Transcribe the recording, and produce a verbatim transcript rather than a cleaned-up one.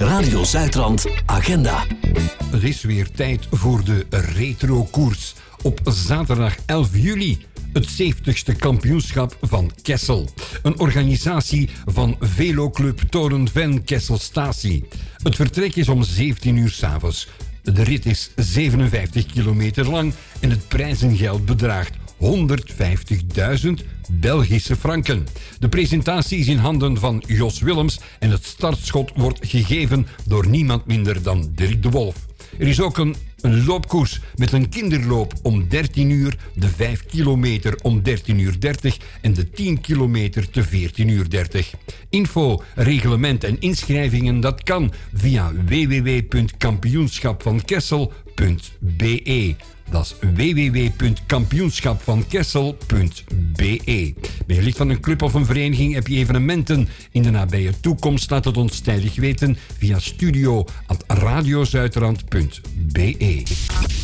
Radio Zuidrand Agenda. Het is weer tijd voor de retro-koers. Op zaterdag elf juli... het zeventigste kampioenschap van Kessel. Een organisatie van Veloclub Torenven Kesselstatie. Het vertrek is om zeventien uur 's avonds. De rit is zevenenvijftig kilometer lang en het prijzengeld bedraagt honderdvijftigduizend Belgische franken. De presentatie is in handen van Jos Willems en het startschot wordt gegeven door niemand minder dan Dirk de Wolf. Er is ook een, een loopkoers met een kinderloop om dertien uur, de vijf kilometer om dertien uur dertig en de tien kilometer te veertien uur dertig. Info, reglement en inschrijvingen, dat kan via w w w punt kampioenschapvankessel punt b e. Dat is w w w punt kampioenschapvankessel punt b e. Ben je lid van een club of een vereniging? Heb je evenementen in de nabije toekomst? Laat het ons tijdig weten via studio at radiozuidrand punt b e.